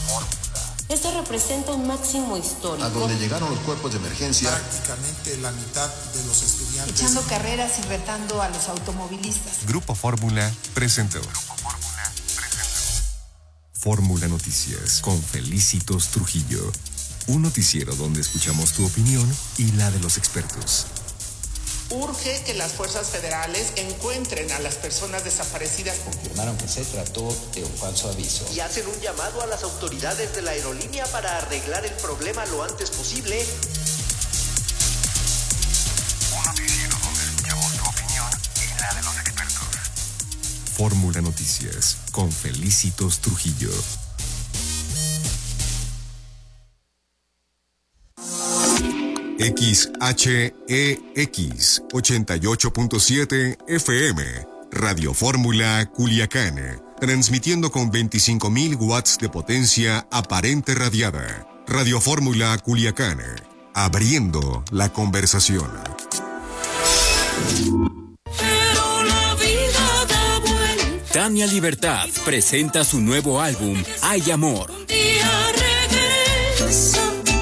Esto representa un máximo histórico. A donde llegaron los cuerpos de emergencia. Prácticamente la mitad de los estudiantes. Echando carreras y retando a los automovilistas. Grupo Fórmula presentó. Fórmula Noticias con Felicitos Trujillo. Un noticiero donde escuchamos tu opinión y la de los expertos. Urge que las fuerzas federales encuentren a las personas desaparecidas. Confirmaron que se trató de un falso aviso. Y hacen un llamado a las autoridades de la aerolínea para arreglar el problema lo antes posible. Un noticiero donde escuchamos tu opinión y la de los expertos. Fórmula Noticias con Felicitos Trujillo. XHEX 88.7 FM, Radio Fórmula Culiacán, transmitiendo con 25,000 watts de potencia aparente radiada. Radio Fórmula Culiacán, abriendo la conversación. Pero la vida da vuelta. Tania Libertad presenta su nuevo álbum, Hay Amor. Un día regresa.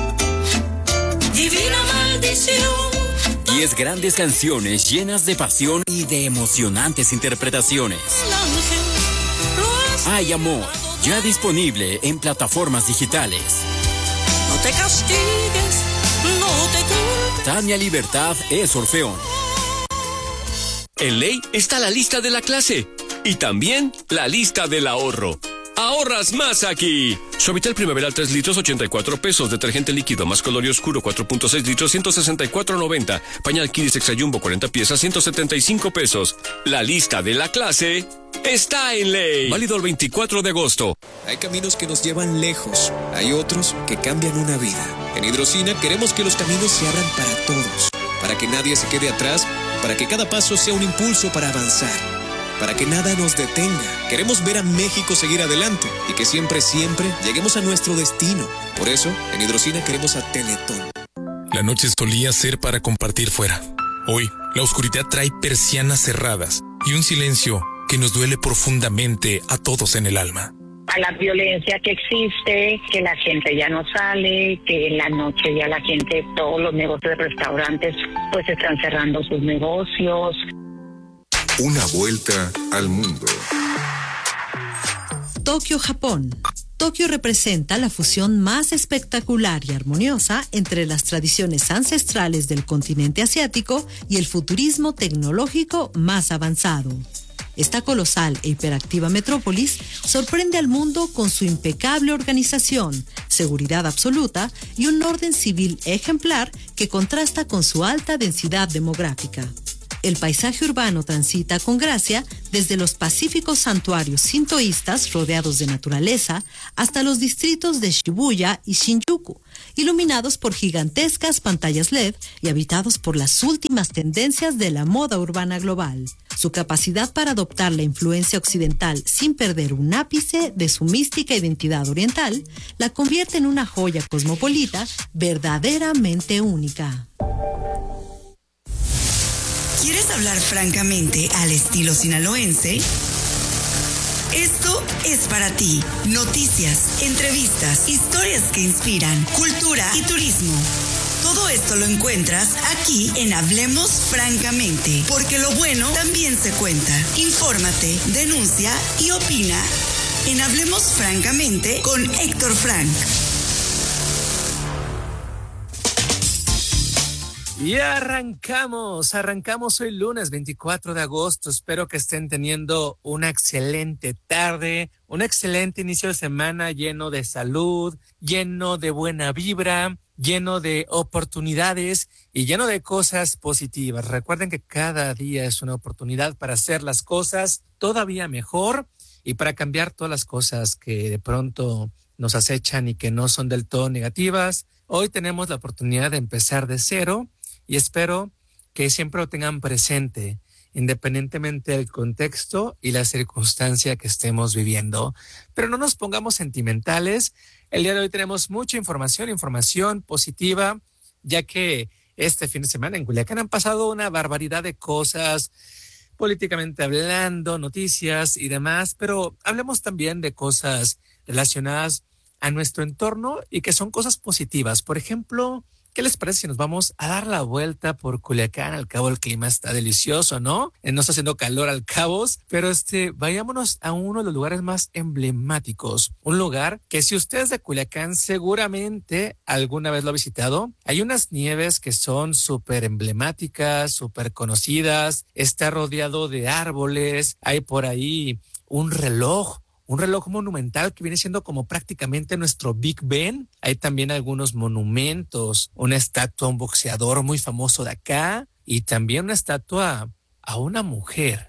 Divina maldición. 10 grandes canciones llenas de pasión y de emocionantes interpretaciones. Hay Amor, ya disponible en plataformas digitales. No te castigues, no te culpes. Tania Libertad es Orfeón. En Ley está la lista de la clase y también la lista del ahorro. ¡Ahorras más aquí! Suavitel Primaveral 3 litros, 84 pesos. Detergente líquido más color y oscuro 4.6 litros, 164.90. Pañal Kiris Extra Jumbo 40 piezas, 175 pesos. La lista de la clase está en Ley. Válido el 24 de agosto. Hay caminos que nos llevan lejos. Hay otros que cambian una vida. En Hidrocina queremos que los caminos se abran para todos. Para que nadie se quede atrás. Para que cada paso sea un impulso para avanzar. Para que nada nos detenga. Queremos ver a México seguir adelante y que siempre, siempre lleguemos a nuestro destino. Por eso, en Hidrocina queremos a Teletón. La noche solía ser para compartir fuera. Hoy, la oscuridad trae persianas cerradas y un silencio que nos duele profundamente a todos en el alma. A la violencia que existe, que la gente ya no sale, que en la noche ya la gente, todos los negocios de restaurantes, pues están cerrando sus negocios. Una vuelta al mundo. Tokio, Japón. Tokio representa la fusión más espectacular y armoniosa entre las tradiciones ancestrales del continente asiático y el futurismo tecnológico más avanzado. Esta colosal e hiperactiva metrópolis sorprende al mundo con su impecable organización, seguridad absoluta y un orden civil ejemplar que contrasta con su alta densidad demográfica. El paisaje urbano transita con gracia desde los pacíficos santuarios sintoístas rodeados de naturaleza hasta los distritos de Shibuya y Shinjuku, iluminados por gigantescas pantallas LED y habitados por las últimas tendencias de la moda urbana global. Su capacidad para adoptar la influencia occidental sin perder un ápice de su mística identidad oriental la convierte en una joya cosmopolita verdaderamente única. ¿Quieres hablar francamente al estilo sinaloense? Esto es para ti. Noticias, entrevistas, historias que inspiran, cultura y turismo. Todo esto lo encuentras aquí en Hablemos Francamente, porque lo bueno también se cuenta. Infórmate, denuncia y opina en Hablemos Francamente con Héctor Frank. Y arrancamos hoy lunes 24 de agosto. Espero que estén teniendo una excelente tarde, un excelente inicio de semana lleno de salud, lleno de buena vibra, lleno de oportunidades y lleno de cosas positivas. Recuerden que cada día es una oportunidad para hacer las cosas todavía mejor y para cambiar todas las cosas que de pronto nos acechan y que no son del todo negativas. Hoy tenemos la oportunidad de empezar de cero. Y espero que siempre lo tengan presente, independientemente del contexto y la circunstancia que estemos viviendo. Pero no nos pongamos sentimentales. El día de hoy tenemos mucha información positiva, ya que este fin de semana en Culiacán han pasado una barbaridad de cosas, políticamente hablando, noticias y demás, pero hablemos también de cosas relacionadas a nuestro entorno y que son cosas positivas. Por ejemplo, ¿qué les parece si nos vamos a dar la vuelta por Culiacán? Al cabo el clima está delicioso, ¿no? No está haciendo calor al cabo, pero vayámonos a uno de los lugares más emblemáticos. Un lugar que si usted es de Culiacán seguramente alguna vez lo ha visitado. Hay unas nieves que son súper emblemáticas, súper conocidas. Está rodeado de árboles. Hay por ahí un reloj monumental que viene siendo como prácticamente nuestro Big Ben. Hay también algunos monumentos, una estatua a un boxeador muy famoso de acá y también una estatua a una mujer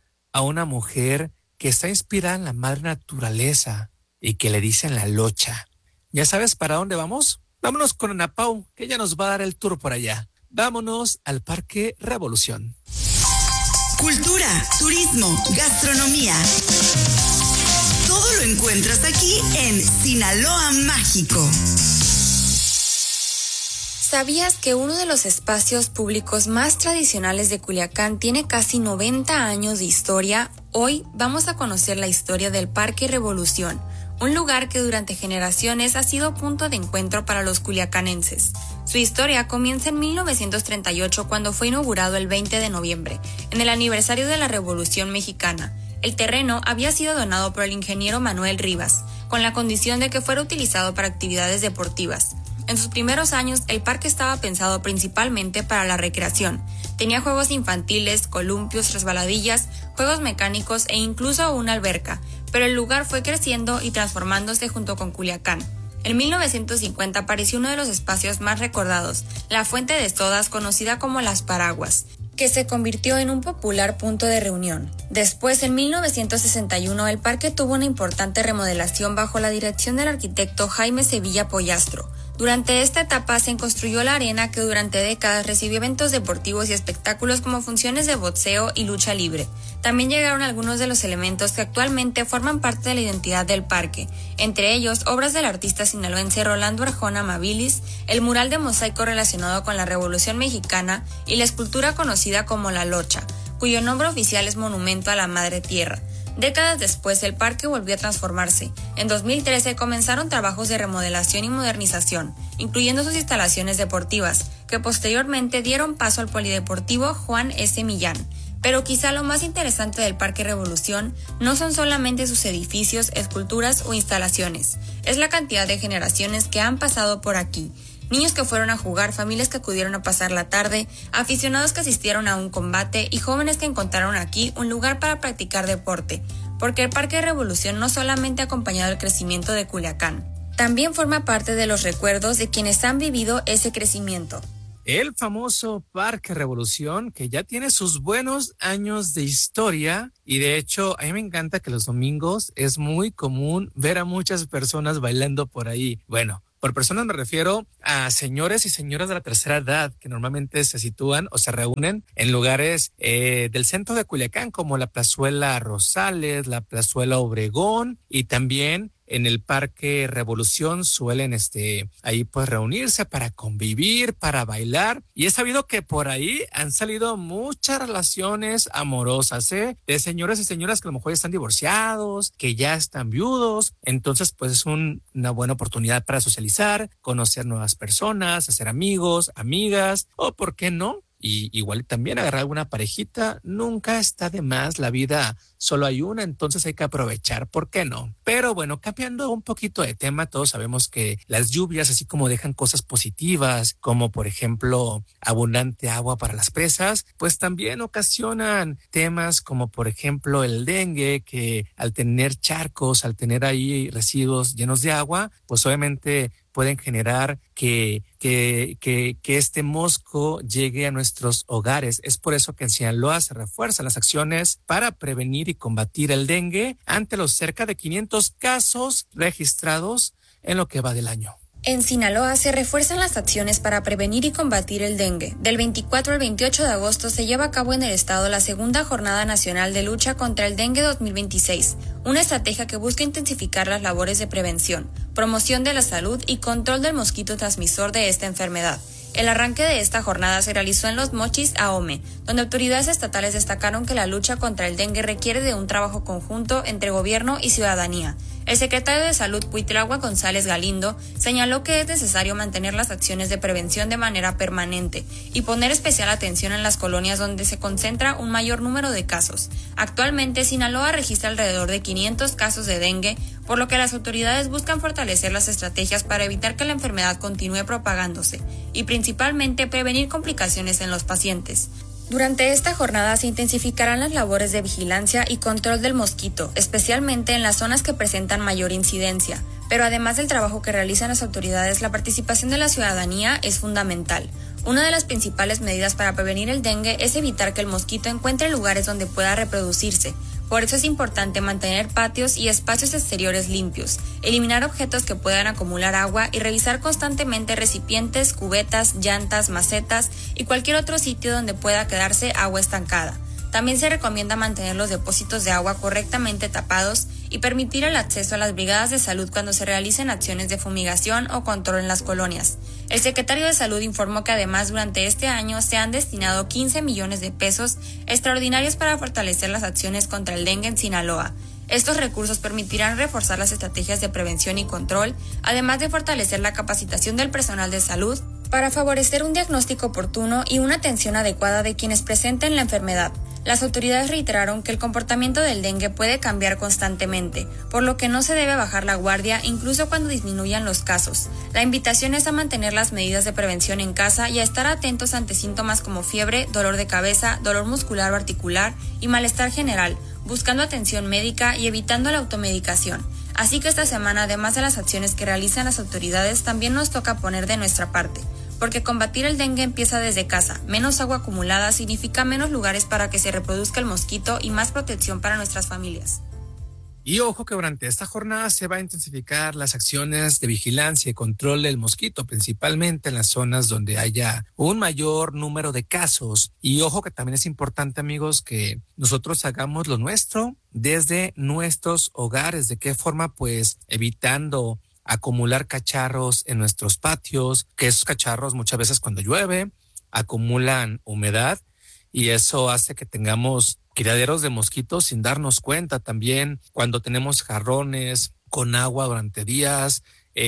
que está inspirada en la madre naturaleza y que le dicen la Locha. ¿Ya sabes para dónde vamos? Vámonos con Ana Pau, que ella nos va a dar el tour por allá. Vámonos al Parque Revolución. Cultura, turismo, gastronomía. Todo lo encuentras aquí en Sinaloa Mágico. ¿Sabías que uno de los espacios públicos más tradicionales de Culiacán tiene casi 90 años de historia? Hoy vamos a conocer la historia del Parque Revolución, un lugar que durante generaciones ha sido punto de encuentro para los culiacanenses. Su historia comienza en 1938 cuando fue inaugurado el 20 de noviembre, en el aniversario de la Revolución Mexicana. El terreno había sido donado por el ingeniero Manuel Rivas, con la condición de que fuera utilizado para actividades deportivas. En sus primeros años, el parque estaba pensado principalmente para la recreación. Tenía juegos infantiles, columpios, resbaladillas, juegos mecánicos e incluso una alberca, pero el lugar fue creciendo y transformándose junto con Culiacán. En 1950 apareció uno de los espacios más recordados, la Fuente de Sodas, conocida como Las Paraguas, que se convirtió en un popular punto de reunión. Después, en 1961, el parque tuvo una importante remodelación bajo la dirección del arquitecto Jaime Sevilla Pollastro. Durante esta etapa se construyó la arena que durante décadas recibió eventos deportivos y espectáculos como funciones de boxeo y lucha libre. También llegaron algunos de los elementos que actualmente forman parte de la identidad del parque, entre ellos obras del artista sinaloense Rolando Arjona Amabilis, el mural de mosaico relacionado con la Revolución Mexicana y la escultura conocida como La Locha, cuyo nombre oficial es Monumento a la Madre Tierra. Décadas después, el parque volvió a transformarse. En 2013 comenzaron trabajos de remodelación y modernización, incluyendo sus instalaciones deportivas, que posteriormente dieron paso al polideportivo Juan S. Millán. Pero quizá lo más interesante del Parque Revolución no son solamente sus edificios, esculturas o instalaciones, es la cantidad de generaciones que han pasado por aquí. Niños que fueron a jugar, familias que acudieron a pasar la tarde, aficionados que asistieron a un combate y jóvenes que encontraron aquí un lugar para practicar deporte, porque el Parque Revolución no solamente ha acompañado el crecimiento de Culiacán, también forma parte de los recuerdos de quienes han vivido ese crecimiento. El famoso Parque Revolución, que ya tiene sus buenos años de historia, y de hecho a mí me encanta que los domingos es muy común ver a muchas personas bailando por ahí. Bueno, por personas me refiero a señores y señoras de la tercera edad que normalmente se sitúan o se reúnen en lugares del centro de Culiacán, como la Plazuela Rosales, la Plazuela Obregón, y también en el Parque Revolución suelen ahí pues reunirse para convivir, para bailar, y he sabido que por ahí han salido muchas relaciones amorosas, de señores y señoras que a lo mejor están divorciados, que ya están viudos. Entonces pues es una buena oportunidad para socializar, conocer nuevas personas, hacer amigos, amigas, o por qué no, y igual también agarrar alguna parejita. Nunca está de más, la vida solo hay una, entonces hay que aprovechar, ¿por qué no? Pero bueno, cambiando un poquito de tema, todos sabemos que las lluvias, así como dejan cosas positivas, como por ejemplo abundante agua para las presas, pues también ocasionan temas como por ejemplo el dengue, que al tener charcos, al tener ahí residuos llenos de agua, pues obviamente pueden generar que este mosco llegue a nuestros hogares. Es por eso que en Sinaloa se refuerzan las acciones para prevenir y combatir el dengue ante los cerca de 500 casos registrados en lo que va del año. En Sinaloa se refuerzan las acciones para prevenir y combatir el dengue. Del 24 al 28 de agosto se lleva a cabo en el estado la segunda Jornada Nacional de Lucha contra el Dengue 2026, una estrategia que busca intensificar las labores de prevención, promoción de la salud y control del mosquito transmisor de esta enfermedad. El arranque de esta jornada se realizó en Los Mochis, Ahome, donde autoridades estatales destacaron que la lucha contra el dengue requiere de un trabajo conjunto entre gobierno y ciudadanía. El secretario de Salud, Cuitlahua González Galindo, señaló que es necesario mantener las acciones de prevención de manera permanente y poner especial atención en las colonias donde se concentra un mayor número de casos. Actualmente, Sinaloa registra alrededor de 500 casos de dengue, por lo que las autoridades buscan fortalecer las estrategias para evitar que la enfermedad continúe propagándose y principalmente prevenir complicaciones en los pacientes. Durante esta jornada se intensificarán las labores de vigilancia y control del mosquito, especialmente en las zonas que presentan mayor incidencia. Pero además del trabajo que realizan las autoridades, la participación de la ciudadanía es fundamental. Una de las principales medidas para prevenir el dengue es evitar que el mosquito encuentre lugares donde pueda reproducirse. Por eso es importante mantener patios y espacios exteriores limpios, eliminar objetos que puedan acumular agua y revisar constantemente recipientes, cubetas, llantas, macetas y cualquier otro sitio donde pueda quedarse agua estancada. También se recomienda mantener los depósitos de agua correctamente tapados y permitir el acceso a las brigadas de salud cuando se realicen acciones de fumigación o control en las colonias. El secretario de Salud informó que además durante este año se han destinado 15 millones de pesos extraordinarios para fortalecer las acciones contra el dengue en Sinaloa. Estos recursos permitirán reforzar las estrategias de prevención y control, además de fortalecer la capacitación del personal de salud para favorecer un diagnóstico oportuno y una atención adecuada de quienes presenten la enfermedad. Las autoridades reiteraron que el comportamiento del dengue puede cambiar constantemente, por lo que no se debe bajar la guardia incluso cuando disminuyan los casos. La invitación es a mantener las medidas de prevención en casa y a estar atentos ante síntomas como fiebre, dolor de cabeza, dolor muscular o articular y malestar general, buscando atención médica y evitando la automedicación. Así que esta semana, además de las acciones que realizan las autoridades, también nos toca poner de nuestra parte. Porque combatir el dengue empieza desde casa. Menos agua acumulada significa menos lugares para que se reproduzca el mosquito y más protección para nuestras familias. Y ojo que durante esta jornada se va a intensificar las acciones de vigilancia y control del mosquito, principalmente en las zonas donde haya un mayor número de casos. Y ojo que también es importante, amigos, que nosotros hagamos lo nuestro desde nuestros hogares. ¿De qué forma? Pues evitando acumular cacharros en nuestros patios, que esos cacharros muchas veces cuando llueve acumulan humedad y eso hace que tengamos criaderos de mosquitos sin darnos cuenta. También cuando tenemos jarrones con agua durante días,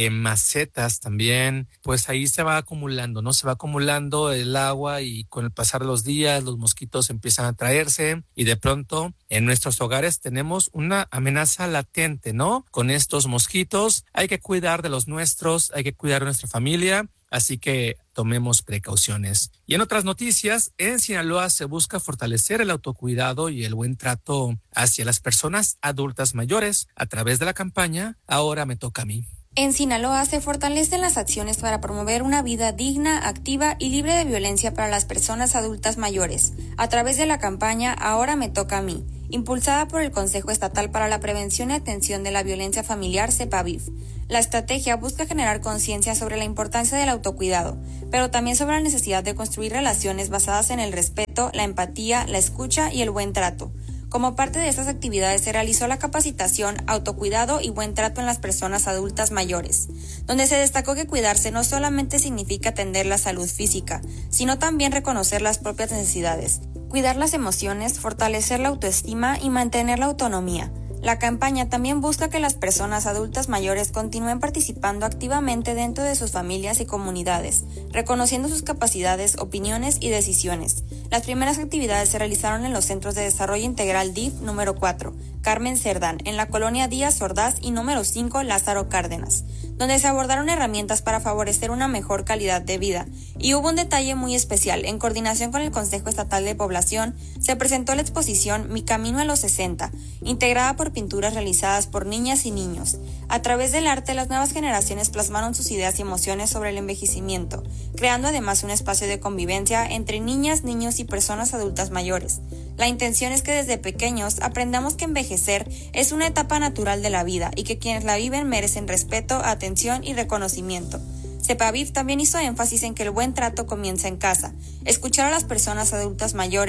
macetas también, pues ahí se va acumulando, ¿no? Se va acumulando el agua y con el pasar de los días los mosquitos empiezan a traerse y de pronto en nuestros hogares tenemos una amenaza latente, ¿no? Con estos mosquitos hay que cuidar de los nuestros, hay que cuidar de nuestra familia, así que tomemos precauciones. Y en otras noticias, en Sinaloa se busca fortalecer el autocuidado y el buen trato hacia las personas adultas mayores a través de la campaña Ahora me toca a mí. En Sinaloa se fortalecen las acciones para promover una vida digna, activa y libre de violencia para las personas adultas mayores, a través de la campaña Ahora me toca a mí, impulsada por el Consejo Estatal para la Prevención y Atención de la Violencia Familiar, CEPAVIF. La estrategia busca generar conciencia sobre la importancia del autocuidado, pero también sobre la necesidad de construir relaciones basadas en el respeto, la empatía, la escucha y el buen trato. Como parte de estas actividades se realizó la capacitación, autocuidado y buen trato en las personas adultas mayores, donde se destacó que cuidarse no solamente significa atender la salud física, sino también reconocer las propias necesidades, cuidar las emociones, fortalecer la autoestima y mantener la autonomía. La campaña también busca que las personas adultas mayores continúen participando activamente dentro de sus familias y comunidades, reconociendo sus capacidades, opiniones y decisiones. Las primeras actividades se realizaron en los Centros de Desarrollo Integral DIF número 4, Carmen Cerdán, en la colonia Díaz Ordaz y número 5, Lázaro Cárdenas, donde se abordaron herramientas para favorecer una mejor calidad de vida. Y hubo un detalle muy especial. En coordinación con el Consejo Estatal de Población, se presentó la exposición Mi Camino a los 60, integrada por pinturas realizadas por niñas y niños. A través del arte, las nuevas generaciones plasmaron sus ideas y emociones sobre el envejecimiento, creando además un espacio de convivencia entre niñas, niños y personas adultas mayores. La intención es que desde pequeños aprendamos que envejecer es una etapa natural de la vida y que quienes la viven merecen respeto, atención y reconocimiento. CEPAVIF también hizo énfasis en que el buen trato comienza en casa. Escuchar a las personas adultas mayores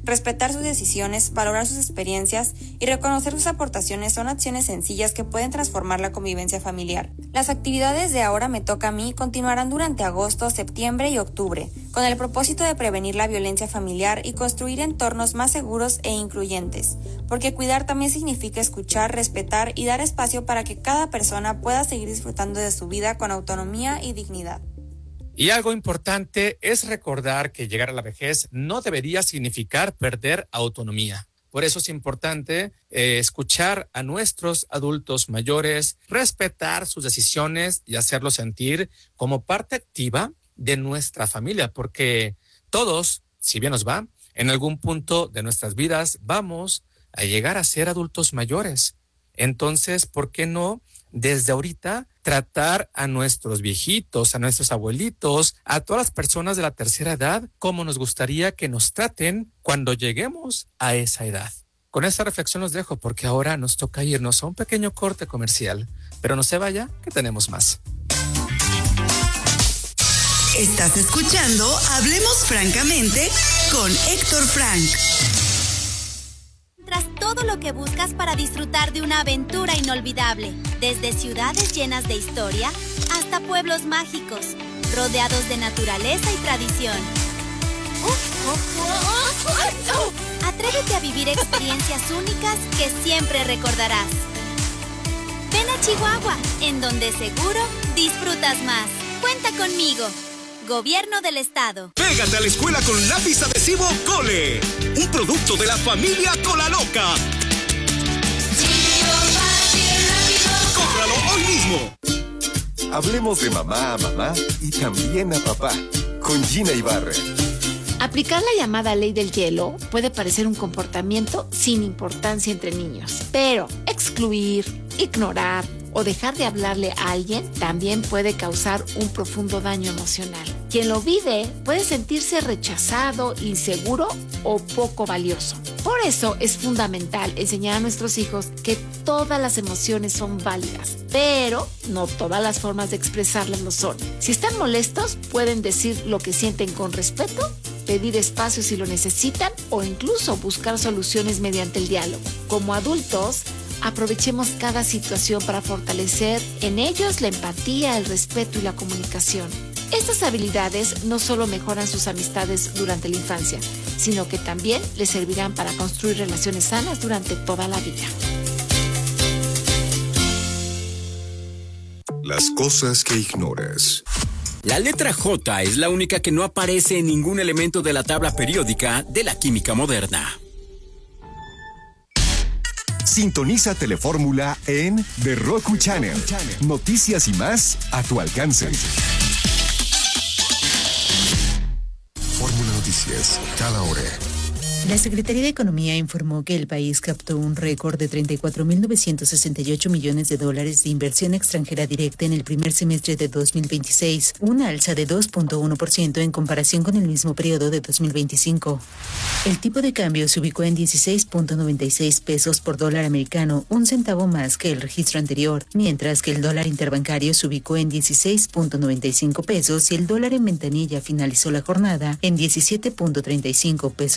Respetar sus decisiones, valorar sus experiencias y reconocer sus aportaciones son acciones sencillas que pueden transformar la convivencia familiar. Las actividades de Ahora Me Toca a Mí continuarán durante agosto, septiembre y octubre, con el propósito de prevenir la violencia familiar y construir entornos más seguros e incluyentes, porque cuidar también significa escuchar, respetar y dar espacio para que cada persona pueda seguir disfrutando de su vida con autonomía y dignidad. Y algo importante es recordar que llegar a la vejez no debería significar perder autonomía. Por eso es importante escuchar a nuestros adultos mayores, respetar sus decisiones y hacerlos sentir como parte activa de nuestra familia, porque todos, si bien nos va, en algún punto de nuestras vidas vamos a llegar a ser adultos mayores. Entonces, ¿por qué no desde ahorita tratar a nuestros viejitos, a nuestros abuelitos, a todas las personas de la tercera edad como nos gustaría que nos traten cuando lleguemos a esa edad? Con esta reflexión los dejo porque ahora nos toca irnos a un pequeño corte comercial, pero no se vaya, que tenemos más. Estás escuchando Hablemos Francamente con Héctor Frank. Tras todo lo que buscas para disfrutar de una aventura inolvidable, desde ciudades llenas de historia hasta pueblos mágicos, rodeados de naturaleza y tradición. Atrévete a vivir experiencias únicas que siempre recordarás. Ven a Chihuahua, en donde seguro disfrutas más. Cuenta conmigo. Gobierno del Estado. Pégate a la escuela con lápiz adhesivo Cole, un producto de la familia Colaloca. ¡Cómpralo hoy mismo! Hablemos de mamá a mamá y también a papá, con Gina Ibarra. Aplicar la llamada ley del hielo puede parecer un comportamiento sin importancia entre niños, pero excluir, ignorar o dejar de hablarle a alguien también puede causar un profundo daño emocional. Quien lo vive puede sentirse rechazado, inseguro o poco valioso. Por eso es fundamental enseñar a nuestros hijos que todas las emociones son válidas, pero no todas las formas de expresarlas lo son. Si están molestos, pueden decir lo que sienten con respeto, pedir espacio si lo necesitan o incluso buscar soluciones mediante el diálogo. Como adultos, aprovechemos cada situación para fortalecer en ellos la empatía, el respeto y la comunicación. Estas habilidades no solo mejoran sus amistades durante la infancia, sino que también les servirán para construir relaciones sanas durante toda la vida. Las cosas que ignoras. La letra J es la única que no aparece en ningún elemento de la tabla periódica de la química moderna. Sintoniza Telefórmula en The Roku Channel. Noticias y más a tu alcance. Fórmula Noticias, cada hora. La Secretaría de Economía informó que el país captó un récord de $34.968 millones de inversión extranjera directa en el primer semestre de 2026, una alza de 2.1% en comparación con el mismo periodo de 2025. El tipo de cambio se ubicó en 16.96 pesos por dólar americano, un centavo más que el registro anterior, mientras que el dólar interbancario se ubicó en 16.95 pesos y el dólar en ventanilla finalizó la jornada en 17.35 pesos